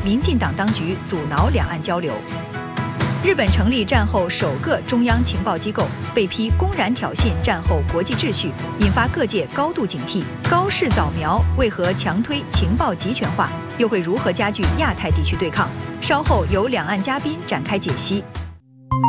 民进党当局阻挠两岸交流。日本成立战后首个中央情报机构，被批公然挑衅战后国际秩序，引发各界高度警惕。高市早苗为何强推情报集权化，又会如何加剧亚太地区对抗？稍后由两岸嘉宾展开解析。